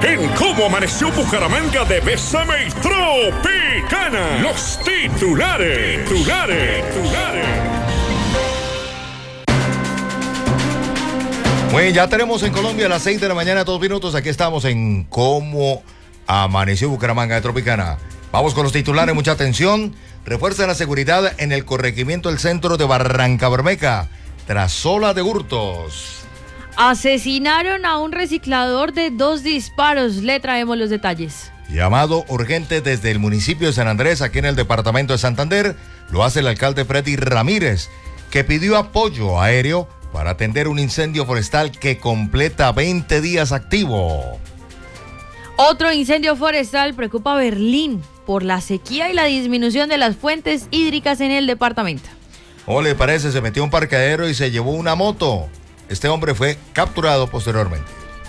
en Cómo Amaneció Bucaramanga de Bésame y Tropicana. Los titulares. Bueno, ya tenemos en Colombia a las 6 de la mañana, 2 minutos. Aquí estamos en Cómo Amaneció Bucaramanga de Tropicana. Vamos con los titulares, mucha atención. Refuerzan la seguridad en el corregimiento del centro de Barrancabermeja tras ola de hurtos. Asesinaron a un reciclador de 2 disparos. Le traemos los detalles. Llamado urgente desde el municipio de San Andrés, aquí en el departamento de Santander, lo hace el alcalde Freddy Ramírez, que pidió apoyo aéreo para atender un incendio forestal que completa 20 días activo. Otro incendio forestal preocupa a Berlín por la sequía y la disminución de las fuentes hídricas en el departamento. ¿Cómo le parece? Se metió a un parqueadero y se llevó una moto. Este hombre fue capturado posteriormente.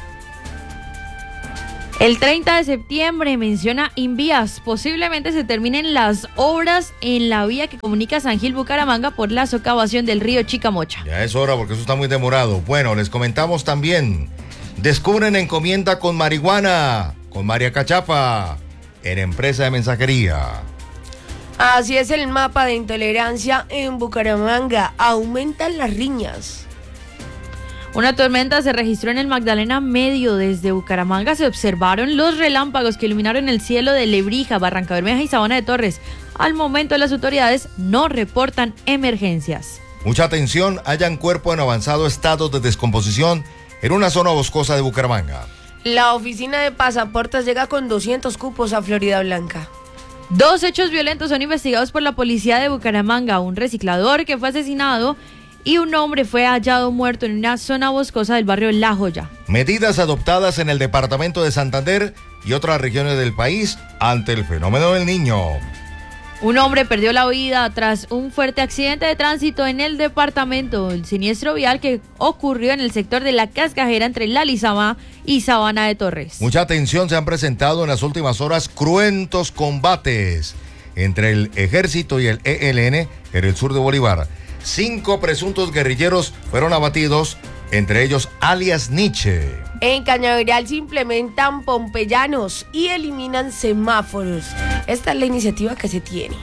El 30 de septiembre, menciona Invías, posiblemente se terminen las obras en la vía que comunica San Gil Bucaramanga por la socavación del río Chicamocha. Ya es hora porque eso está muy demorado. Bueno, les comentamos también, descubren encomienda con marihuana, con María Cachapa, en empresa de mensajería. Así es el mapa de intolerancia en Bucaramanga, aumentan las riñas. Una tormenta se registró en el Magdalena Medio. Desde Bucaramanga se observaron los relámpagos que iluminaron el cielo de Lebrija, Barrancabermeja y Sabana de Torres. Al momento las autoridades no reportan emergencias. Mucha atención, hallan cuerpo en avanzado estado de descomposición en una zona boscosa de Bucaramanga. La oficina de pasaportes llega con 200 cupos a Florida Blanca. 2 hechos violentos son investigados por la policía de Bucaramanga. Un reciclador que fue asesinado y un hombre fue hallado muerto en una zona boscosa del barrio La Joya. Medidas adoptadas en el departamento de Santander y otras regiones del país ante el fenómeno del Niño. Un hombre perdió la vida tras un fuerte accidente de tránsito en el departamento. El siniestro vial que ocurrió en el sector de La Cascajera entre La Lizama y Sabana de Torres. Mucha atención, se han presentado en las últimas horas cruentos combates entre el ejército y el ELN en el sur de Bolívar. 5 presuntos guerrilleros fueron abatidos, entre ellos alias Nietzsche. En Cañaveral se implementan pompeyanos y eliminan semáforos. Esta es la iniciativa que se tiene.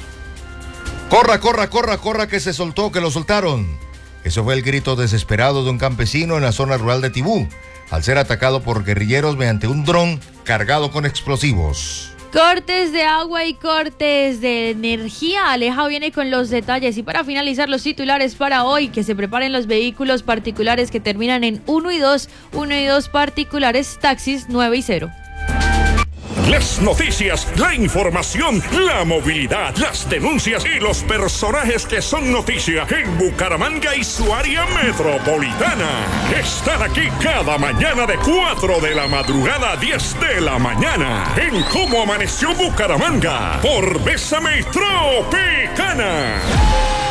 Corra, que se soltó, que lo soltaron. Ese fue el grito desesperado de un campesino en la zona rural de Tibú, al ser atacado por guerrilleros mediante un dron cargado con explosivos. Cortes de agua y cortes de energía. Aleja viene con los detalles. Y para finalizar los titulares para hoy, que se preparen los vehículos particulares que terminan en 1 y 2 particulares, taxis 9 y 0. Las noticias, la información, la movilidad, las denuncias y los personajes que son noticia en Bucaramanga y su área metropolitana. Están aquí cada mañana de 4 de la madrugada a 10 de la mañana en Cómo Amaneció Bucaramanga por Bésame y Tropicana.